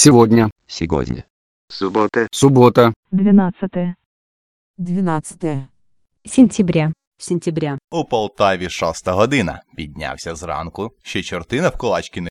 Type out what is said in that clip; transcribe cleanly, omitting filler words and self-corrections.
Сегодня. Сегодня. Суббота. 12 сентября. У Полтаві 6 година. Піднявся зранку. Ще чорти навколачки не